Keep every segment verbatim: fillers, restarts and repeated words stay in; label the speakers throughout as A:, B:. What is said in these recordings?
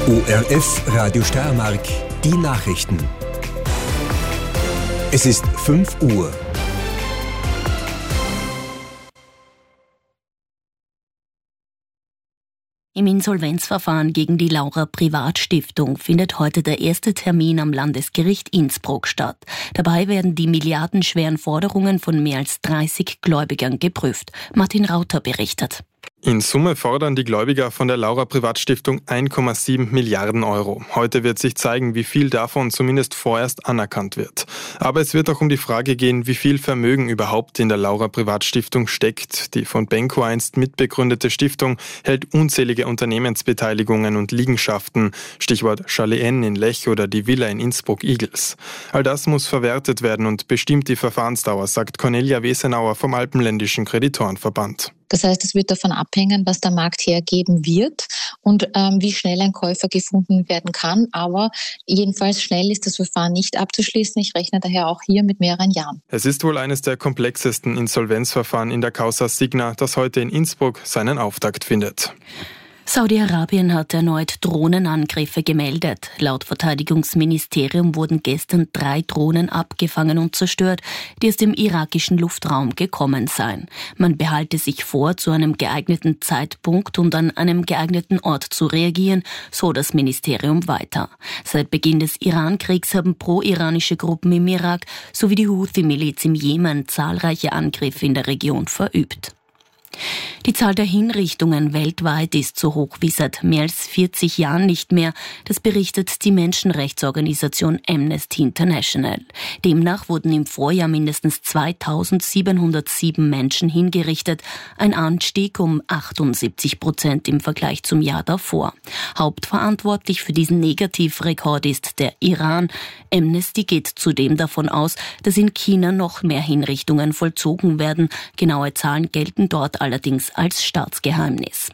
A: O R F Radio Steiermark, die Nachrichten. Es ist fünf Uhr.
B: Im Insolvenzverfahren gegen die Laura Privatstiftung findet heute der erste Termin am Landesgericht Innsbruck statt. Dabei werden die milliardenschweren Forderungen von mehr als dreißig Gläubigern geprüft. Martin Rauter berichtet.
C: In Summe fordern die Gläubiger von der Laura Privatstiftung eins Komma sieben Milliarden Euro. Heute wird sich zeigen, wie viel davon zumindest vorerst anerkannt wird. Aber es wird auch um die Frage gehen, wie viel Vermögen überhaupt in der Laura Privatstiftung steckt. Die von Benko einst mitbegründete Stiftung hält unzählige Unternehmensbeteiligungen und Liegenschaften, Stichwort Chalet N in Lech oder die Villa in Innsbruck-Igels. All das muss verwertet werden und bestimmt die Verfahrensdauer, sagt Cornelia Wesenauer vom Alpenländischen Kreditorenverband.
D: Das heißt, es wird davon abhängen, was der Markt hergeben wird und ähm, wie schnell ein Käufer gefunden werden kann. Aber jedenfalls schnell ist das Verfahren nicht abzuschließen. Ich rechne daher auch hier mit mehreren Jahren.
C: Es ist wohl eines der komplexesten Insolvenzverfahren in der Causa Signa, das heute in Innsbruck seinen Auftakt findet.
B: Saudi-Arabien hat erneut Drohnenangriffe gemeldet. Laut Verteidigungsministerium wurden gestern drei Drohnen abgefangen und zerstört, die aus dem irakischen Luftraum gekommen seien. Man behalte sich vor, zu einem geeigneten Zeitpunkt und an einem geeigneten Ort zu reagieren, so das Ministerium weiter. Seit Beginn des Iran-Kriegs haben pro-iranische Gruppen im Irak sowie die Houthi-Miliz im Jemen zahlreiche Angriffe in der Region verübt. Die Zahl der Hinrichtungen weltweit ist so hoch wie seit mehr als vierzig Jahren nicht mehr. Das berichtet die Menschenrechtsorganisation Amnesty International. Demnach wurden im Vorjahr mindestens zweitausendsiebenhundertsieben Menschen hingerichtet, ein Anstieg um achtundsiebzig Prozent im Vergleich zum Jahr davor. Hauptverantwortlich für diesen Negativrekord ist der Iran. Amnesty geht zudem davon aus, dass in China noch mehr Hinrichtungen vollzogen werden. Genaue Zahlen gelten dort allerdings als Staatsgeheimnis.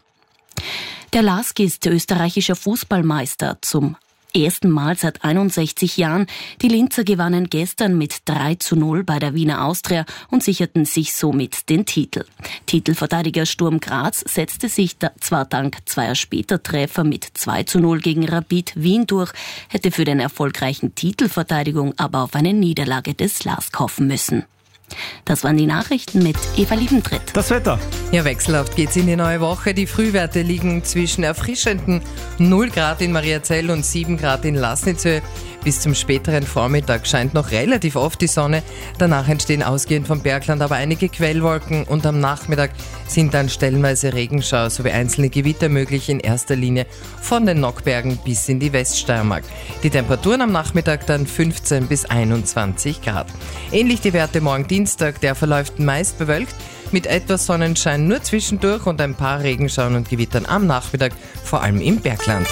B: Der L A S K ist österreichischer Fußballmeister zum ersten Mal seit einundsechzig Jahren. Die Linzer gewannen gestern mit drei zu null bei der Wiener Austria und sicherten sich somit den Titel. Titelverteidiger Sturm Graz setzte sich da zwar dank zweier später Treffer mit zwei zu null gegen Rapid Wien durch, hätte für den erfolgreichen Titelverteidigung aber auf eine Niederlage des L A S K hoffen müssen. Das waren die Nachrichten mit Eva Liebentritt.
E: Das Wetter.
F: Ja, wechselhaft geht's in die neue Woche. Die Frühwerte liegen zwischen erfrischenden null Grad in Mariazell und sieben Grad in Lasnitzhöhe. Bis zum späteren Vormittag scheint noch relativ oft die Sonne. Danach entstehen ausgehend vom Bergland aber einige Quellwolken und am Nachmittag sind dann stellenweise Regenschauer sowie einzelne Gewitter möglich, in erster Linie von den Nockbergen bis in die Weststeiermark. Die Temperaturen am Nachmittag dann fünfzehn bis einundzwanzig Grad. Ähnlich die Werte morgen Dienstag, der verläuft meist bewölkt, mit etwas Sonnenschein nur zwischendurch und ein paar Regenschauern und Gewittern am Nachmittag, vor allem im Bergland.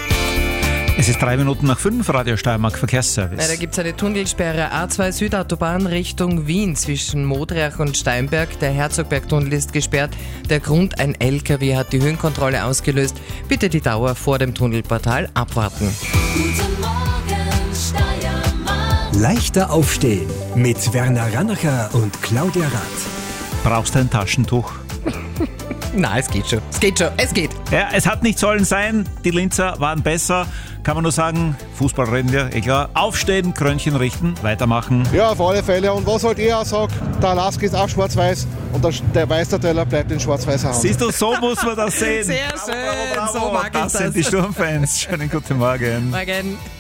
E: Es ist drei Minuten nach fünf, Radio Steiermark Verkehrsservice.
F: Na, da gibt es eine Tunnelsperre A zwei Südautobahn Richtung Wien zwischen Modriach und Steinberg. Der Herzogbergtunnel ist gesperrt. Der Grund, ein L K W hat die Höhenkontrolle ausgelöst. Bitte die Dauer vor dem Tunnelportal abwarten.
A: Guten Morgen, Steiermark. Leichter aufstehen mit Werner Rannacher und Claudia Rath.
E: Brauchst du ein Taschentuch?
F: Nein, es geht schon. Es geht schon. Es geht.
E: Ja, es hat nicht sollen sein. Die Linzer waren besser. Kann man nur sagen, Fußball reden wir, eh klar. Aufstehen, Krönchen richten, weitermachen.
G: Ja, auf alle Fälle. Und was halt ich auch sage, der L A S K ist auch schwarz-weiß und der, der Meisterteller bleibt in schwarz-weißer Hand.
E: Siehst du, so muss man das sehen.
F: Sehr schön.
E: Bravo, bravo, bravo.
F: So mag ich
E: das. Das
F: das.
E: sind die Sturmfans. Schönen guten Morgen.
F: Morgen.